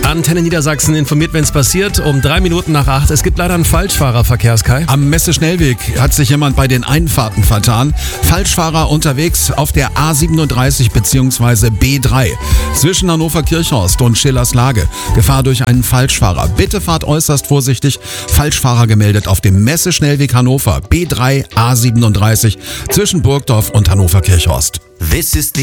Antenne Niedersachsen informiert, wenn es passiert, um 3 Minuten nach 8. Es gibt leider einen Falschfahrerverkehr, Kai. Am Messe-Schnellweg hat sich jemand bei den Einfahrten vertan. Falschfahrer unterwegs auf der A37 bzw. B3 zwischen Hannover Kirchhorst und Schillers Lage. Gefahr durch einen Falschfahrer. Bitte fahrt äußerst vorsichtig. Falschfahrer gemeldet auf dem Messe-Schnellweg Hannover B3 A37 zwischen Burgdorf und Hannover Kirchhorst. This is the